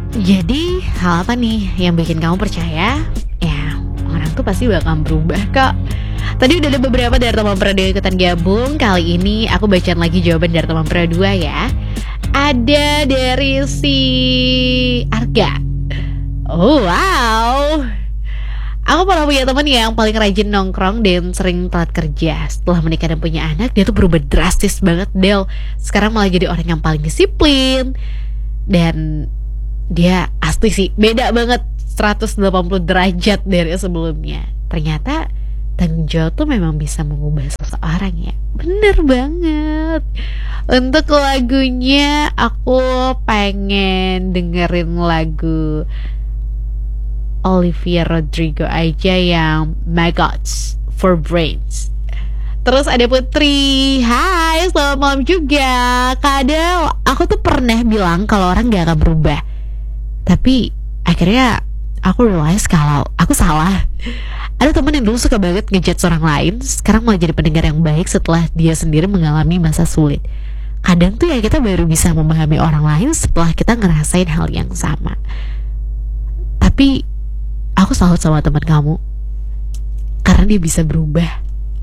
Jadi hal apa nih yang bikin kamu percaya ya orang tuh pasti bakal berubah kok? Tadi udah ada beberapa dari teman pera yang ikutan gabung. Kali ini aku bacain lagi jawaban dari teman pera 2 ya. Ada dari si Arga. Oh wow, aku pernah punya teman yang paling rajin nongkrong dan sering telat kerja. Setelah menikah dan punya anak, dia tuh berubah drastis banget, Del. Sekarang malah jadi orang yang paling disiplin. Dan dia asli sih beda banget 180 derajat dari sebelumnya. Ternyata tanggung jawab tuh memang bisa mengubah seseorang ya. Bener banget. Untuk lagunya aku pengen dengerin lagu Olivia Rodrigo aja yang My Gods for Brains. Terus ada Putri. Hai, selamat malam juga Kak Adel. Aku tuh pernah bilang kalau orang gak akan berubah, tapi akhirnya aku realize kalau aku salah. Ada teman yang dulu suka banget ngejudge orang lain, sekarang malah jadi pendengar yang baik setelah dia sendiri mengalami masa sulit. Kadang tuh ya kita baru bisa memahami orang lain setelah kita ngerasain hal yang sama. Tapi aku salut sama teman kamu, karena dia bisa berubah